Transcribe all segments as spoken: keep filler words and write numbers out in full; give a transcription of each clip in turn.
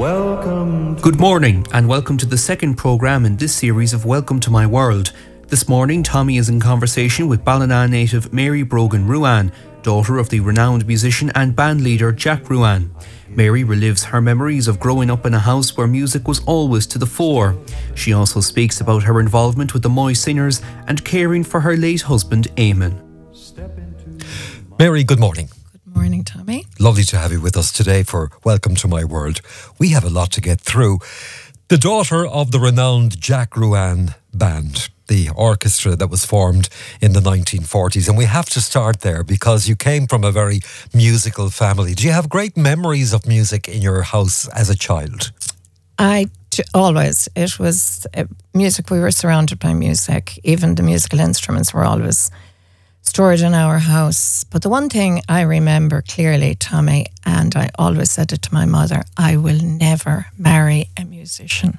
Welcome. Good morning and welcome to the second programme in this series of Welcome to My World. This morning, Tommy is in conversation with Ballina native Mary Brogan Ruane, daughter of the renowned musician and band leader Jack Ruane. Mary relives her memories of growing up in a house where music was always to the fore. She also speaks about her involvement with the Moy Singers and caring for her late husband Eamon. Mary, good morning. Good morning, Tommy. Lovely to have you with us today for Welcome to My World. We have a lot to get through. The daughter of the renowned Jack Ruane Band, the orchestra that was formed in the nineteen forties. And we have to start there because you came from a very musical family. Do you have great memories of music in your house as a child? I d- always. It was uh, music. We were surrounded by music. Even the musical instruments were always stored in our house. But the one thing I remember clearly, Tommy, and I always said it to my mother, I will never marry a musician.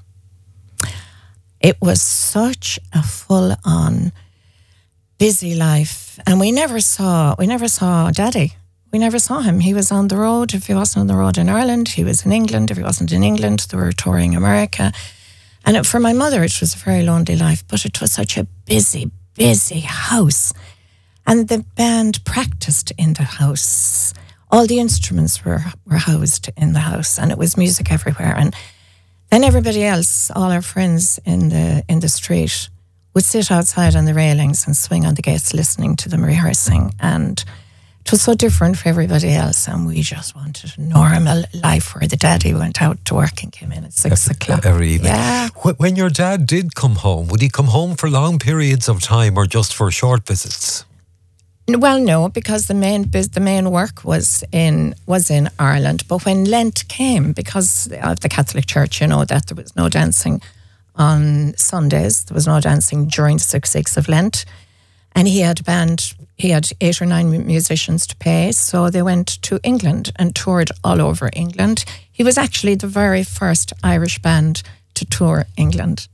It was such a full-on busy life, and we never saw we never saw Daddy. We never saw him. He was on the road. If he wasn't on the road in Ireland, he was in England. If he wasn't in England, they were touring America. And it, for my mother, it was a very lonely life, but it was such a busy, busy house. And the band practiced in the house. All the instruments were, were housed in the house, and it was music everywhere. And then everybody else, all our friends in the in the street, would sit outside on the railings and swing on the gates listening to them rehearsing. And it was so different for everybody else, and we just wanted a normal life where the daddy went out to work and came in at six every, o'clock. Every evening. Yeah. When your dad did come home, would he come home for long periods of time or just for short visits? Well, no, because the main the main work was in was in Ireland. But when Lent came, because of the Catholic Church, you know that there was no dancing on Sundays, there was no dancing during the six weeks of Lent, and he had a band. He had eight or nine musicians to pay, so they went to England and toured all over England. He was actually the very first Irish band to tour England,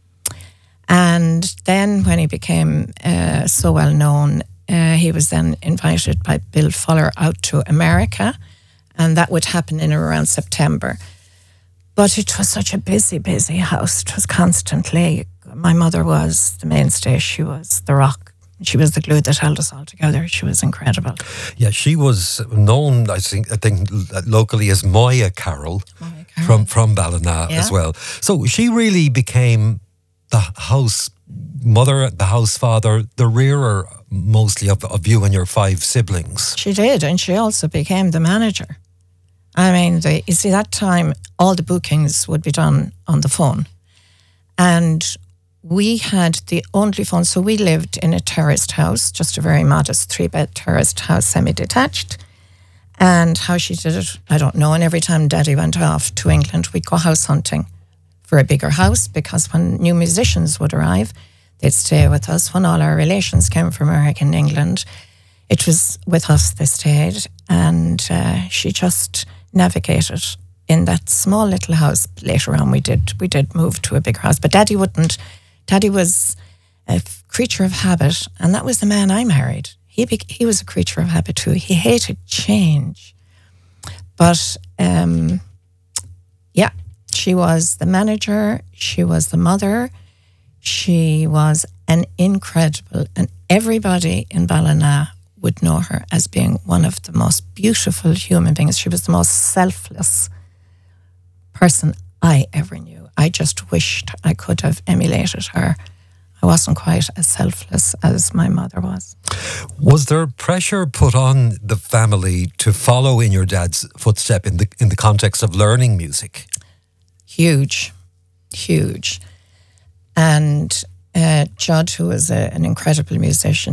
and then when he became uh, so well known. Uh, he was then invited by Bill Fuller out to America, and that would happen in around September. But it was such a busy, busy house. It was constantly, my mother was the mainstay. She was the rock. She was the glue that held us all together. She was incredible. Yeah, she was known, I think, I think locally as Moya Carroll, Moya Carroll. from, from Ballina Yeah. as well. So she really became the house mother, the house father, the rearer mostly of, of you and your five siblings. She did, and she also became the manager. I mean, the, you see, that time, all the bookings would be done on the phone. And we had the only phone, so we lived in a terraced house, just a very modest three-bed terraced house, semi-detached. And how she did it, I don't know. And every time Daddy went off to England, we'd go house hunting for a bigger house, because when new musicians would arrive, they'd stay with us. When all our relations came from America and England, it was with us they stayed. And uh, she just navigated in that small little house. Later on, we did we did move to a bigger house. But Daddy wouldn't. Daddy was a creature of habit, and that was the man I married. He be, he was a creature of habit too. He hated change. But, um, yeah, she was the manager. She was the mother. She was an incredible, and everybody in Ballina would know her as being one of the most beautiful human beings. She was the most selfless person I ever knew. I just wished I could have emulated her. I wasn't quite as selfless as my mother was. Was there pressure put on the family to follow in your dad's footstep in the in the context of learning music? Huge, huge. And uh, Judd, who was a, an incredible musician,